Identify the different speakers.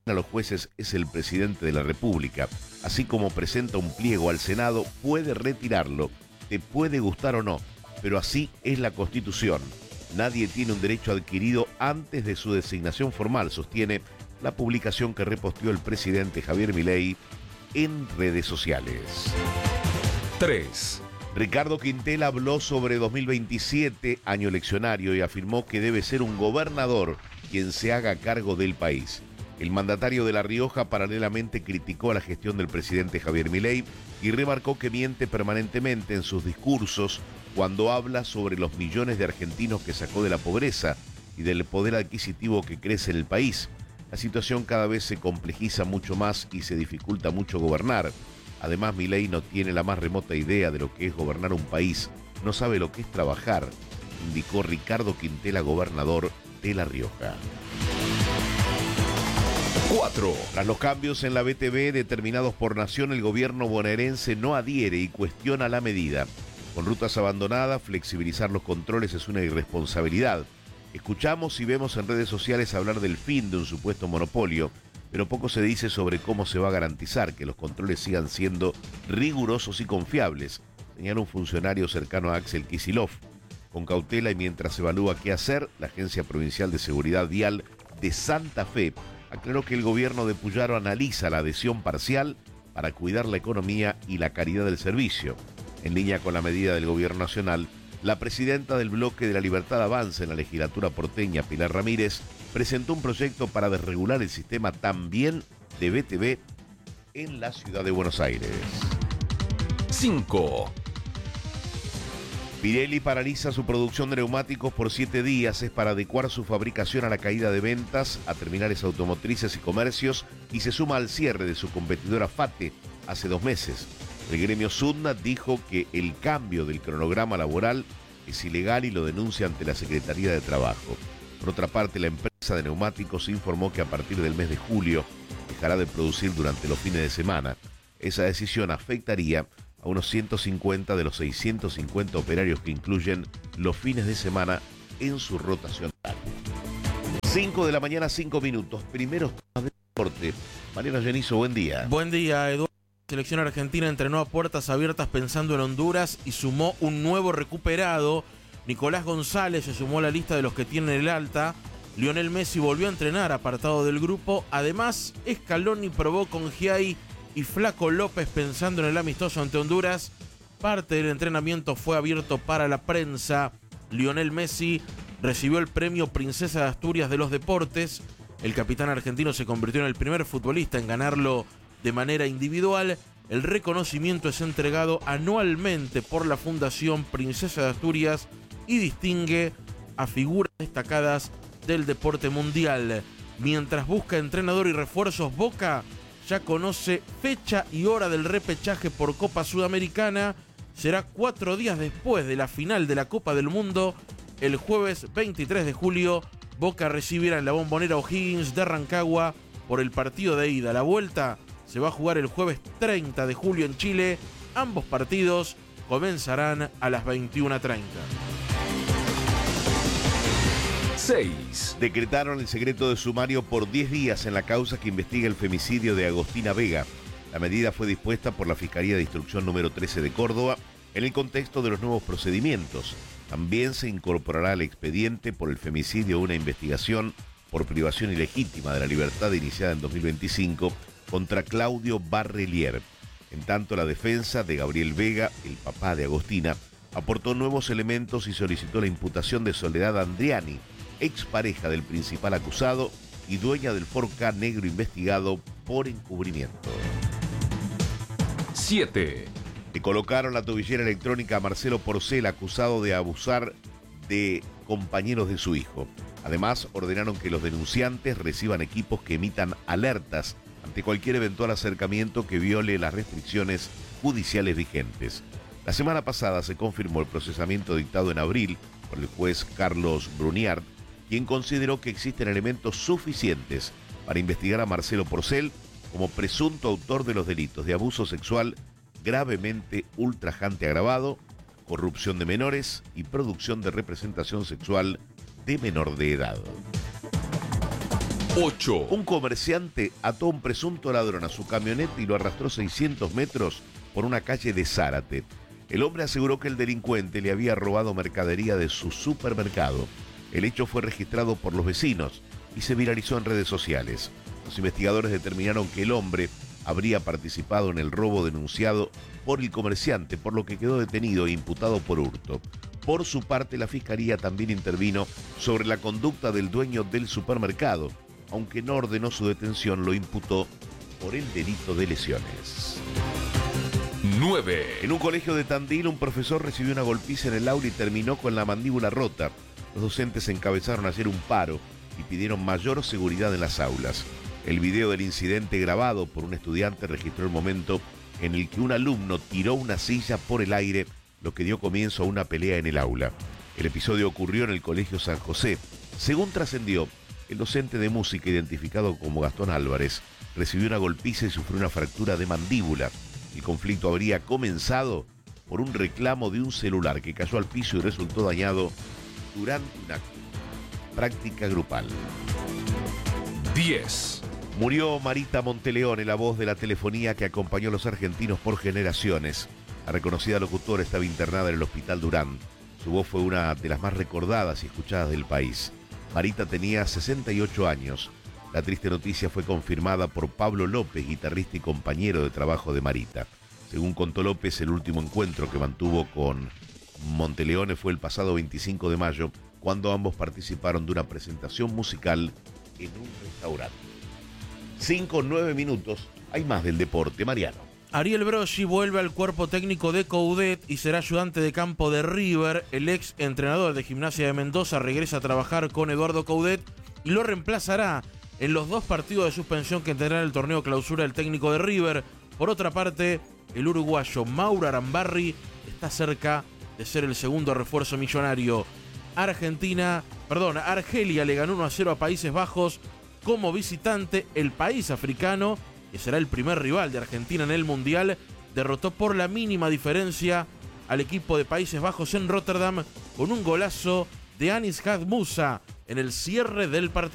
Speaker 1: a los jueces es el presidente de la República. Así como presenta un pliego al Senado, puede retirarlo, te puede gustar o no, pero así es la Constitución. Nadie tiene un derecho adquirido antes de su designación formal, sostiene la publicación que reposteó el presidente Javier Milei en redes sociales.
Speaker 2: 3.
Speaker 1: Ricardo Quintela habló sobre 2027, año eleccionario, y afirmó que debe ser un gobernador quien se haga cargo del país. El mandatario de La Rioja paralelamente criticó a la gestión del presidente Javier Milei y remarcó que miente permanentemente en sus discursos cuando habla sobre los millones de argentinos que sacó de la pobreza y del poder adquisitivo que crece en el país. La situación cada vez se complejiza mucho más y se dificulta mucho gobernar. Además, Milei no tiene la más remota idea de lo que es gobernar un país, no sabe lo que es trabajar, indicó Ricardo Quintela, gobernador de La Rioja.
Speaker 2: 4.
Speaker 1: Tras los cambios en la BTV determinados por Nación, el gobierno bonaerense no adhiere y cuestiona la medida. Con rutas abandonadas, flexibilizar los controles es una irresponsabilidad. Escuchamos y vemos en redes sociales hablar del fin de un supuesto monopolio, pero poco se dice sobre cómo se va a garantizar que los controles sigan siendo rigurosos y confiables, señala un funcionario cercano a Axel Kicillof. Con cautela y mientras se evalúa qué hacer, la Agencia Provincial de Seguridad Vial de Santa Fe aclaró que el gobierno de Puyaro analiza la adhesión parcial para cuidar la economía y la calidad del servicio. En línea con la medida del gobierno nacional, la presidenta del Bloque de la Libertad Avanza en la legislatura porteña, Pilar Ramírez, presentó un proyecto para desregular el sistema también de BTV en la ciudad de Buenos Aires.
Speaker 2: 5.
Speaker 1: Pirelli paraliza su producción de neumáticos por 7 días. Es para adecuar su fabricación a la caída de ventas a terminales automotrices y comercios y se suma al cierre de su competidora FATE hace 2 meses. El gremio Sudna dijo que el cambio del cronograma laboral es ilegal y lo denuncia ante la Secretaría de Trabajo. Por otra parte, la empresa de neumáticos informó que a partir del mes de julio dejará de producir durante los fines de semana. Esa decisión afectaría a unos 150 de los 650 operarios que incluyen los fines de semana en su rotación. 5 de la mañana, 5 minutos. Primeros temas de deporte. Mariano Genizo, buen día.
Speaker 3: Buen día, Eduardo. La selección argentina entrenó a puertas abiertas pensando en Honduras y sumó un nuevo recuperado. Nicolás González se sumó a la lista de los que tienen el alta. Lionel Messi volvió a entrenar apartado del grupo. Además, Scaloni probó con Giai y Flaco López pensando en el amistoso ante Honduras. Parte del entrenamiento fue abierto para la prensa. Lionel Messi recibió el premio Princesa de Asturias de los Deportes. El capitán argentino se convirtió en el primer futbolista en ganarlo de manera individual. El reconocimiento es entregado anualmente por la Fundación Princesa de Asturias y distingue a figuras destacadas del deporte mundial. Mientras busca entrenador y refuerzos, Boca ya conoce fecha y hora del repechaje por Copa Sudamericana. Será 4 días después de la final de la Copa del Mundo. El jueves 23 de julio, Boca recibirá en la Bombonera O'Higgins de Rancagua por el partido de ida. La vuelta se va a jugar el jueves 30 de julio en Chile. Ambos partidos comenzarán a las 21:30.
Speaker 2: 6.
Speaker 1: Decretaron el secreto de sumario por 10 días en la causa que investiga el femicidio de Agostina Vega. La medida fue dispuesta por la Fiscalía de Instrucción número 13 de Córdoba en el contexto de los nuevos procedimientos. También se incorporará al expediente por el femicidio una investigación por privación ilegítima de la libertad iniciada en 2025 contra Claudio Barrelier. En tanto, la defensa de Gabriel Vega, el papá de Agostina, aportó nuevos elementos y solicitó la imputación de Soledad Andriani, expareja del principal acusado y dueña del Ford Ka negro investigado por encubrimiento.
Speaker 2: 7.
Speaker 1: Le colocaron la tobillera electrónica a Marcelo Porcel, acusado de abusar de compañeros de su hijo. Además, ordenaron que los denunciantes reciban equipos que emitan alertas ante cualquier eventual acercamiento que viole las restricciones judiciales vigentes. La semana pasada se confirmó el procesamiento dictado en abril por el juez Carlos Bruniart, quien consideró que existen elementos suficientes para investigar a Marcelo Porcel como presunto autor de los delitos de abuso sexual gravemente ultrajante agravado, corrupción de menores y producción de representación sexual de menor de edad.
Speaker 2: 8.
Speaker 1: Un comerciante ató a un presunto ladrón a su camioneta y lo arrastró 600 metros por una calle de Zárate. El hombre aseguró que el delincuente le había robado mercadería de su supermercado. El hecho fue registrado por los vecinos y se viralizó en redes sociales. Los investigadores determinaron que el hombre habría participado en el robo denunciado por el comerciante, por lo que quedó detenido e imputado por hurto. Por su parte, la Fiscalía también intervino sobre la conducta del dueño del supermercado. Aunque no ordenó su detención, lo imputó por el delito de lesiones.
Speaker 2: 9.
Speaker 1: En un colegio de Tandil, un profesor recibió una golpiza en el aula y terminó con la mandíbula rota. Los docentes encabezaron a hacer un paro y pidieron mayor seguridad en las aulas. El video del incidente grabado por un estudiante registró el momento en el que un alumno tiró una silla por el aire, lo que dio comienzo a una pelea en el aula. El episodio ocurrió en el Colegio San José. Según trascendió, el docente de música, identificado como Gastón Álvarez, recibió una golpiza y sufrió una fractura de mandíbula. El conflicto habría comenzado por un reclamo de un celular que cayó al piso y resultó dañado durante una práctica grupal.
Speaker 2: 10.
Speaker 1: Murió Marita Monteleone, la voz de la telefonía que acompañó a los argentinos por generaciones. La reconocida locutora estaba internada en el Hospital Durán. Su voz fue una de las más recordadas y escuchadas del país. Marita tenía 68 años. La triste noticia fue confirmada por Pablo López, guitarrista y compañero de trabajo de Marita. Según contó López, el último encuentro que mantuvo con Monteleone fue el pasado 25 de mayo, cuando ambos participaron de una presentación musical en un restaurante. 5-9 minutos, hay más del deporte, Mariano.
Speaker 3: Ariel Broggi vuelve al cuerpo técnico de Coudet y será ayudante de campo de River. El ex entrenador de Gimnasia de Mendoza regresa a trabajar con Eduardo Coudet y lo reemplazará en los 2 partidos de suspensión que tendrá el torneo clausura el técnico de River. Por otra parte, el uruguayo Mauro Arambarri está cerca de ser el segundo refuerzo millonario. Argelia le ganó 1-0 a Países Bajos como visitante. El país africano, que será el primer rival de Argentina en el Mundial, derrotó por la mínima diferencia al equipo de Países Bajos en Rotterdam con un golazo de Anis Hadj Moussa en el cierre del partido.